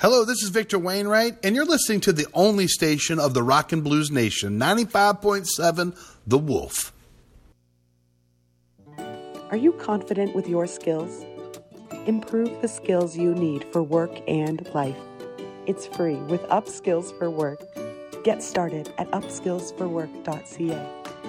Hello, this is Victor Wainwright, and you're listening to the only station of the Rock and Blues Nation, 95.7 The Wolf. Are you confident with your skills? Improve the skills you need for work and life. It's free with Upskills for Work. Get started at upskillsforwork.ca.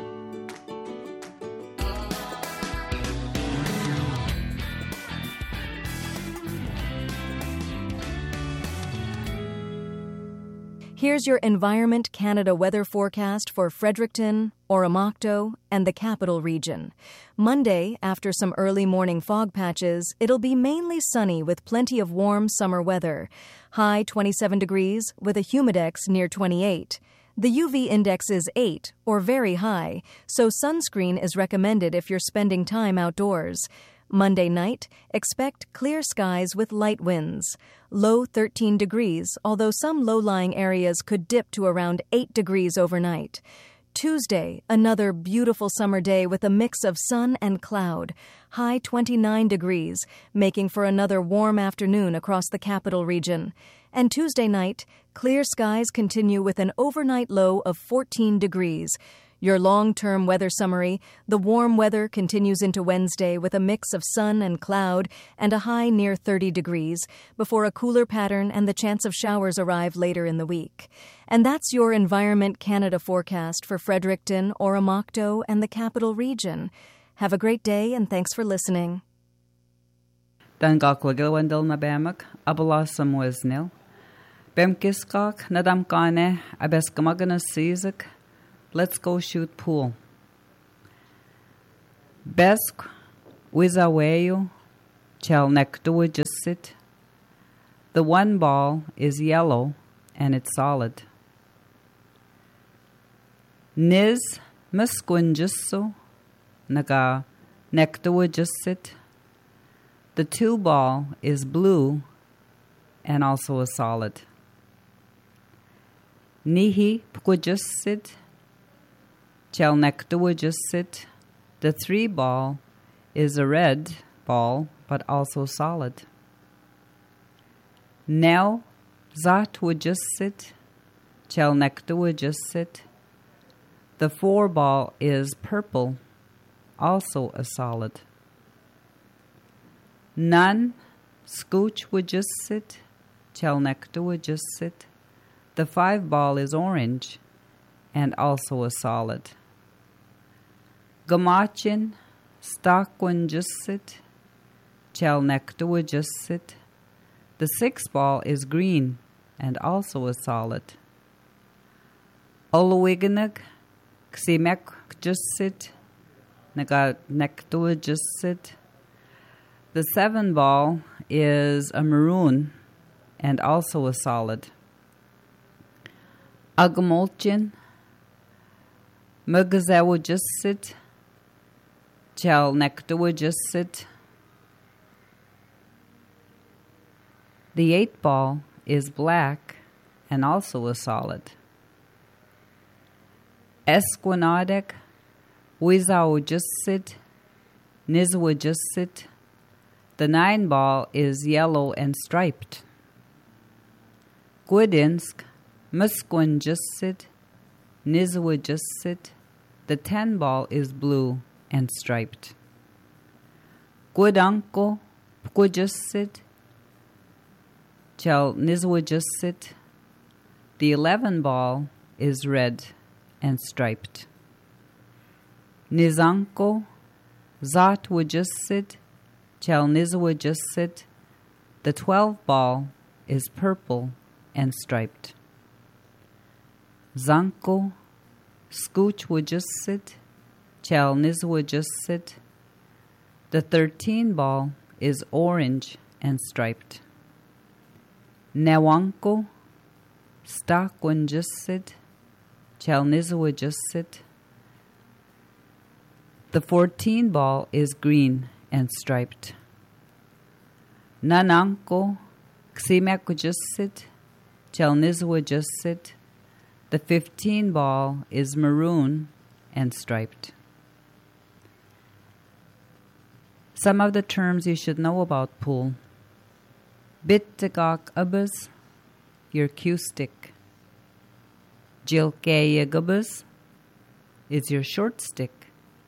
Here's your Environment Canada weather forecast for Fredericton, Oromocto, and the Capital Region. Monday, after some early morning fog patches, it'll be mainly sunny with plenty of warm summer weather. High 27 degrees with a humidex near 28. The UV index is 8, or very high, so sunscreen is recommended if you're spending time outdoors. Monday night, expect clear skies with light winds. Low 13 degrees, although some low-lying areas could dip to around 8 degrees overnight. Tuesday, another beautiful summer day with a mix of sun and cloud. High 29 degrees, making for another warm afternoon across the Capital Region. And Tuesday night, clear skies continue with an overnight low of 14 degrees. Your long-term weather summary: the warm weather continues into Wednesday with a mix of sun and cloud and a high near 30 degrees before a cooler pattern and the chance of showers arrive later in the week. And that's your Environment Canada forecast for Fredericton, Oromocto, and the Capital Region. Have a great day and thanks for listening. Dan gachlagilwendel na bemak, abala samweznil. Bem kiskak nadam kane abes gamagana sizak. Let's go shoot pool. Besk wizaweyu chel nektua just sit. The one ball is yellow and it's solid. Niz muskunjusu naga nektua just sit. The two ball is blue and also a solid. Nihi pukujust sit. Chel nektua just sit. The three ball is a red ball, but also solid. Nel zat would just sit. Chel nektua just sit. The four ball is purple, also a solid. Nun scooch would just sit. Chel nektua just sit. The five ball is orange, and also a solid. Gamachin, Stakwin just sit. Chel nektua just sit. The six ball is green and also a solid. Oluwiganag, Ximek just sit. Naga nektua just sit. The seven ball is a maroon and also a solid. Agamolchin, Mugazawa just sit. Chel nektua just sit. The eight ball is black and also a solid. Esquinadek, Wizao just sit. Nizwa just sit. The nine ball is yellow and striped. Gwidinsk, Musquin just sit. Nizwa just sit. The 10 ball is blue and striped. Gwidanko, Pkwa just sit. Chel Nizwa just sit. The 11 ball is red and striped. Nizanko, Zat would just sit. Chel Nizwa just sit. The 12 ball is purple and striped. Zanko, Scooch would just sit. Chel Nizwa just sit. The 13 ball is orange and striped. Newanko, Stakwin just sit. Chel Nizwa just sit. The 14 ball is green and striped. Nananko, Ximek would just sit. Chel Nizwa just sit. The 15 ball is maroon and striped. Some of the terms you should know about pool. Bittegak ubas, your cue stick. Jilkaya gubbas is your short stick.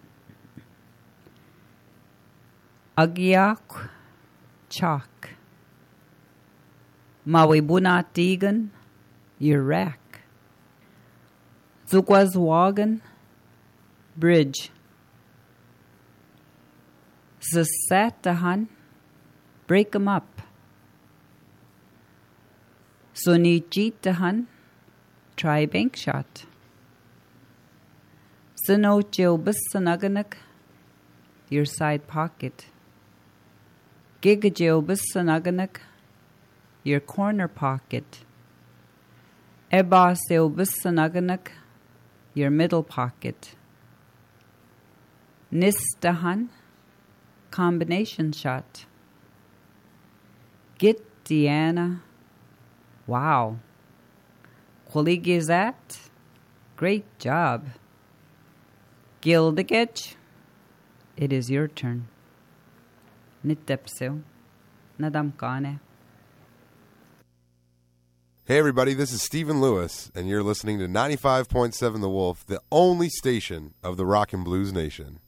Agyak chalk. Mawibunatigan, your rack. Zukwazwagan, bridge. Zasatahan, break 'em up. Sunichitahan, try bank shot. Sanochilbissanaganak, your side pocket. Gigajilbissanaganak, your corner pocket. Ebasilbissanaganak, your middle pocket. Nistahan, combination shot. Get Deanna. Wow. Qualigizat. Great job. Gildagech. It is your turn. Nitepsil. Nadamkane. Hey everybody, this is Stephen Lewis, and you're listening to 95.7 The Wolf, the only station of the Rock and Blues Nation.